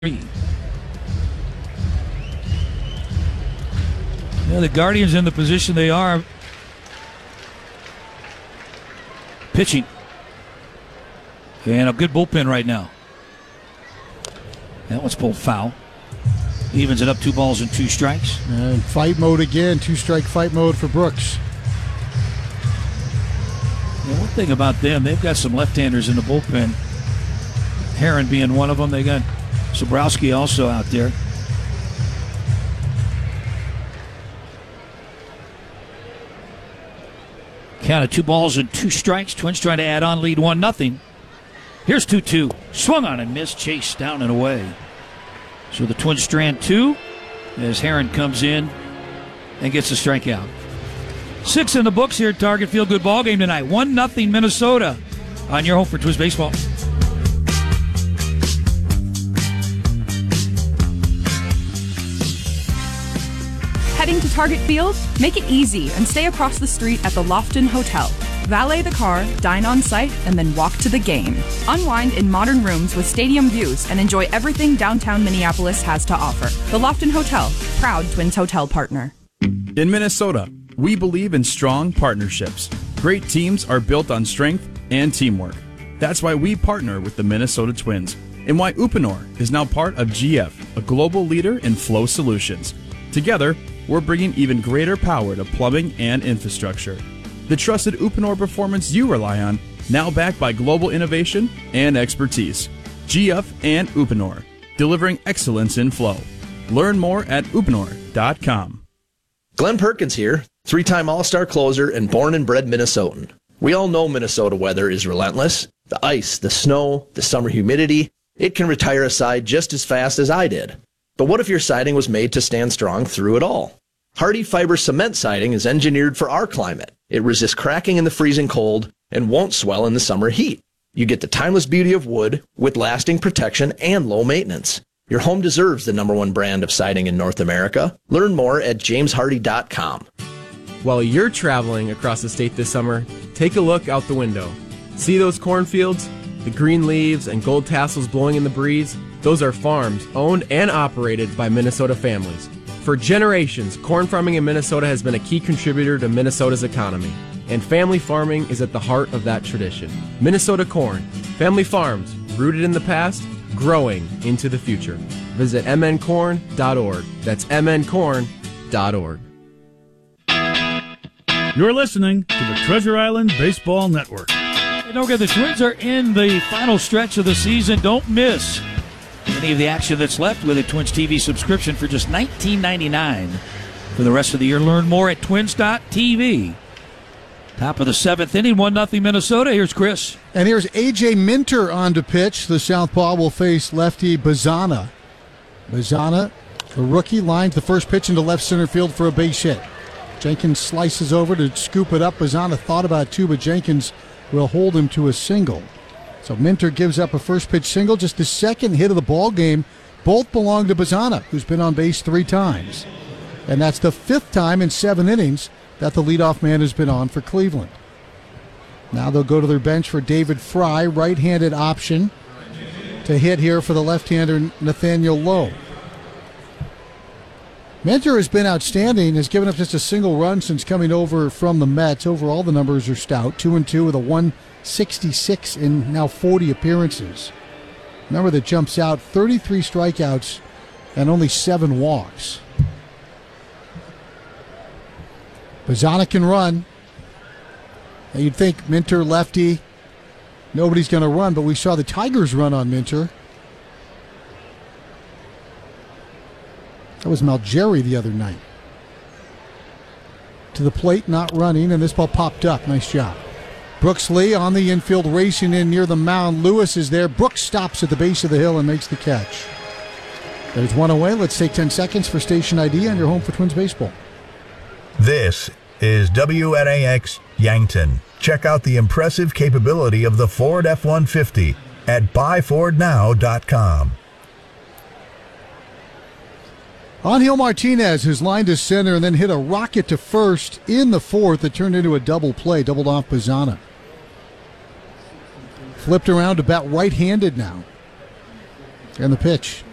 Yeah, the Guardians in the position they are. Pitching. And a good bullpen right now. That one's pulled foul. Evens it up 2 balls and 2 strikes. And fight mode again. 2-strike fight mode for Brooks. Yeah, one thing about them, they've got some left-handers in the bullpen. Herron being one of them. They got Sobrowski also out there. Count of 2 balls and 2 strikes. Twins trying to add on, lead 1-0. Here's 2-2. Swung on and missed. Chase down and away. So the Twins strand 2 as Herron comes in and gets a strikeout. 6 in the books here at Target Field. Good ball game tonight. 1-0 Minnesota on your home for Twins baseball. Heading to Target Field? Make it easy and stay across the street at the Lofton Hotel. Valet the car, dine on site, and then walk to the game. Unwind in modern rooms with stadium views and enjoy everything downtown Minneapolis has to offer. The Lofton Hotel, proud Twins hotel partner. In Minnesota, we believe in strong partnerships. Great teams are built on strength and teamwork. That's why we partner with the Minnesota Twins and why Uponor is now part of GF, a global leader in flow solutions. Together, we're bringing even greater power to plumbing and infrastructure. The trusted Uponor performance you rely on, now backed by global innovation and expertise. GF and Uponor, delivering excellence in flow. Learn more at uponor.com. Glenn Perkins here, 3-time All-Star closer and born and bred Minnesotan. We all know Minnesota weather is relentless. The ice, the snow, the summer humidity, it can retire a side just as fast as I did. But what if your siding was made to stand strong through it all? Hardy Fiber Cement Siding is engineered for our climate. It resists cracking in the freezing cold and won't swell in the summer heat. You get the timeless beauty of wood with lasting protection and low maintenance. Your home deserves the #1 brand of siding in North America. Learn more at jameshardy.com. While you're traveling across the state this summer, take a look out the window. See those cornfields? The green leaves and gold tassels blowing in the breeze? Those are farms owned and operated by Minnesota families. For generations, corn farming in Minnesota has been a key contributor to Minnesota's economy, and family farming is at the heart of that tradition. Minnesota Corn, family farms rooted in the past, growing into the future. Visit mncorn.org. That's mncorn.org. You're listening to the Treasure Island Baseball Network. And don't forget, the Twins are in the final stretch of the season. Don't miss any of the action that's left with a Twins TV subscription for just $19.99 for the rest of the year. Learn more at twins.tv. Top of the 7th inning, 1-0 Minnesota. Here's Chris. And here's A.J. Minter on to pitch. The southpaw will face lefty Bazana. Bazana, the rookie, lines the first pitch into left center field for a base hit. Jenkins slices over to scoop it up. Bazana thought about it too, but Jenkins will hold him to a single. So Minter gives up a first pitch single, just the second hit of the ball game. Both belong to Bazana, who's been on base 3 times. And that's the 5th time in 7 innings that the leadoff man has been on for Cleveland. Now they'll go to their bench for David Fry, right-handed option to hit here for the left-hander Nathaniel Lowe. Minter has been outstanding, has given up just a single run since coming over from the Mets. Overall, the numbers are stout, 2-2 with a 166 in now 40 appearances. Number that jumps out, 33 strikeouts and only 7 walks. Bazana can run. Now you'd think Minter, lefty, nobody's going to run, but we saw the Tigers run on Minter. That was Malgeri the other night. To the plate, not running, and this ball popped up. Nice job. Brooks Lee on the infield, racing in near the mound. Lewis is there. Brooks stops at the base of the hill and makes the catch. There's one away. Let's take 10 seconds for station ID on your home for Twins baseball. This is WNAX Yankton. Check out the impressive capability of the Ford F-150 at buyfordnow.com. Angel Martinez, who's lined to center and then hit a rocket to first in the 4th that turned into a double play, doubled off Bazana. Flipped around to bat right-handed now. And the pitch.